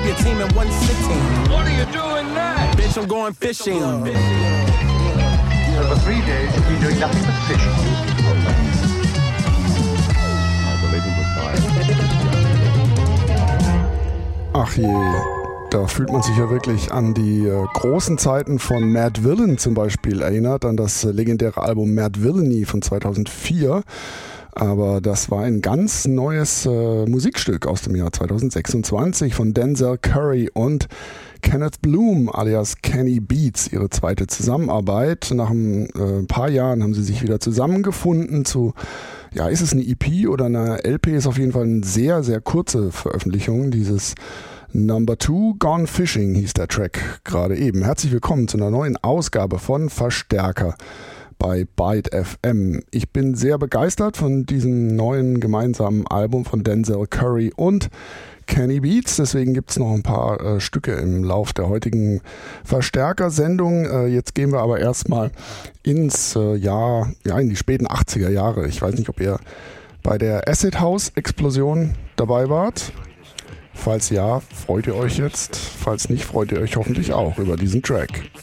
sweep your team in one sitting. What are you doing next? Bitch, I'm going fishing. So for 3 days, you've been doing nothing but fishing. Ach je, da fühlt man sich ja wirklich an die großen Zeiten von Mad Villain zum Beispiel erinnert, an das legendäre Album Mad Villainy von 2004. Aber das war ein ganz neues Musikstück aus dem Jahr 2026 von Denzel Curry und Kenneth Bloom alias Kenny Beats, ihre zweite Zusammenarbeit. Nach ein paar Jahren haben sie sich wieder zusammengefunden zu, ja, ist es eine EP oder eine LP? Ist auf jeden Fall eine sehr, sehr kurze Veröffentlichung dieses Number 2 Gone Fishing hieß der Track gerade eben. Herzlich willkommen zu einer neuen Ausgabe von Verstärker bei Byte FM. Ich bin sehr begeistert von diesem neuen gemeinsamen Album von Denzel Curry und Kenny Beats, deswegen gibt es noch ein paar Stücke im Lauf der heutigen Verstärker-Sendung. Jetzt gehen wir aber erstmal ins in die späten 80er Jahre. Ich weiß nicht, ob ihr bei der Acid House-Explosion dabei wart. Falls ja, freut ihr euch jetzt. Falls nicht, freut ihr euch hoffentlich auch über diesen Track.